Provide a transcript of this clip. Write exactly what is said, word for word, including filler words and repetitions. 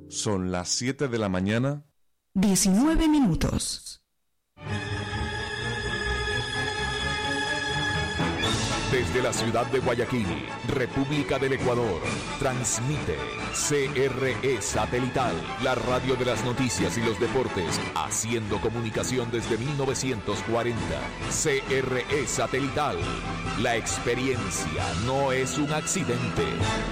Son las siete de la mañana. diecinueve minutos. Desde la ciudad de Guayaquil, República del Ecuador, transmite C R E Satelital, la radio de las noticias y los deportes, haciendo comunicación desde mil novecientos cuarenta. C R E Satelital, la experiencia no es un accidente.